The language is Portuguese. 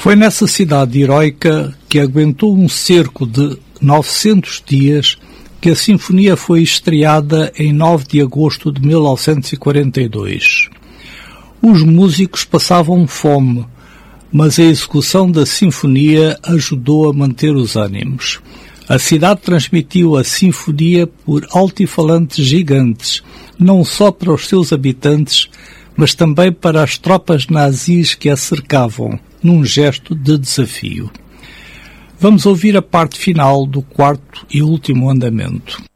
Foi nessa cidade heroica que aguentou um cerco de 900 dias que a Sinfonia foi estreada em 9 de agosto de 1942. Os músicos passavam fome, mas a execução da Sinfonia ajudou a manter os ânimos. A cidade transmitiu a Sinfonia por altifalantes gigantes, não só para os seus habitantes, mas também para as tropas nazis que a cercavam, num gesto de desafio. Vamos ouvir a parte final do quarto e último andamento.